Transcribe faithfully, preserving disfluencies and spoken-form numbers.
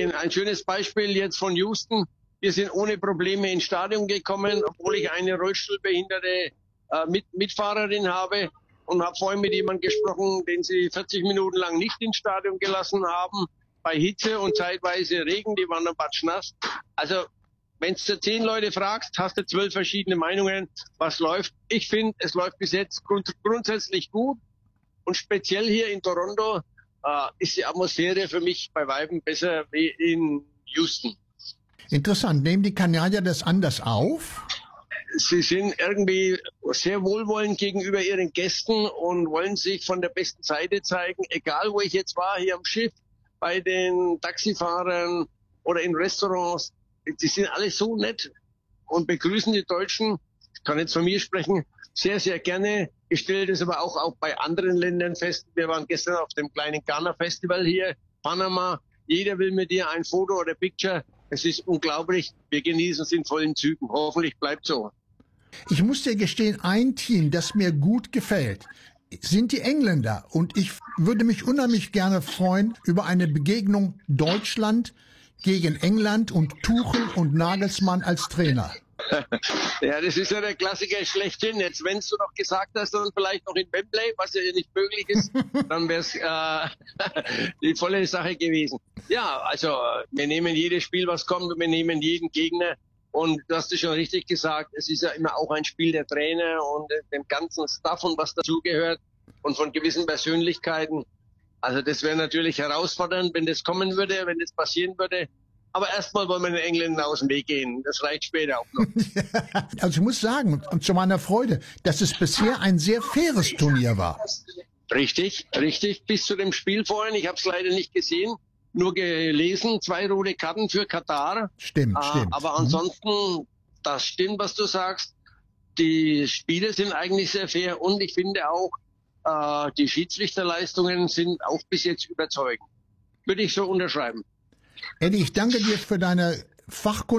Ein, ein schönes Beispiel jetzt von Houston. Wir sind ohne Probleme ins Stadion gekommen, obwohl ich eine rollstuhlbehinderte äh, Mit Mitfahrerin habe, und habe vorhin mit jemandem gesprochen, den sie vierzig Minuten lang nicht ins Stadion gelassen haben, bei Hitze und zeitweise Regen, die waren dann batschnass. Also wenn du zehn Leute fragst, hast du zwölf verschiedene Meinungen, was läuft. Ich finde, es läuft bis jetzt grund grundsätzlich gut, und speziell hier in Toronto äh, ist die Atmosphäre für mich bei Weitem besser wie in Houston. Interessant. Nehmen die Kanadier das anders auf? Sie sind irgendwie sehr wohlwollend gegenüber ihren Gästen und wollen sich von der besten Seite zeigen. Egal, wo ich jetzt war, hier am Schiff, bei den Taxifahrern oder in Restaurants, die sind alle so nett und begrüßen die Deutschen, ich kann jetzt von mir sprechen, sehr, sehr gerne. Ich stelle das aber auch, auch bei anderen Ländern fest. Wir waren gestern auf dem kleinen Ghana-Festival hier, Panama. Jeder will mit dir ein Foto oder Picture. Es ist unglaublich. Wir genießen es in vollen Zügen. Hoffentlich bleibt so. Ich muss dir gestehen, ein Team, das mir gut gefällt, sind die Engländer. Und ich würde mich unheimlich gerne freuen über eine Begegnung Deutschland gegen England und Tuchel und Nagelsmann als Trainer. Ja, das ist ja der Klassiker schlechthin. Jetzt, wenn du noch gesagt hast, dann vielleicht noch in Wembley, was ja nicht möglich ist, dann wäre es äh, die volle Sache gewesen. Ja, also wir nehmen jedes Spiel, was kommt, und wir nehmen jeden Gegner. Und du hast es schon richtig gesagt, es ist ja immer auch ein Spiel der Trainer und äh, dem ganzen Staff und was dazugehört und von gewissen Persönlichkeiten. Also das wäre natürlich herausfordernd, wenn das kommen würde, wenn das passieren würde. Aber erstmal wollen wir den Engländern aus dem Weg gehen. Das reicht später auch noch. Also ich muss sagen, und zu meiner Freude, dass es bisher ein sehr faires Turnier war. Richtig, richtig. Bis zu dem Spiel vorhin. Ich habe es leider nicht gesehen, nur gelesen. Zwei rote Karten für Katar. Stimmt, äh, stimmt. Aber ansonsten, das stimmt, was du sagst. Die Spiele sind eigentlich sehr fair, und ich finde auch, äh, die Schiedsrichterleistungen sind auch bis jetzt überzeugend. Würde ich so unterschreiben. Eddie, ich danke dir für deine Fachkunde.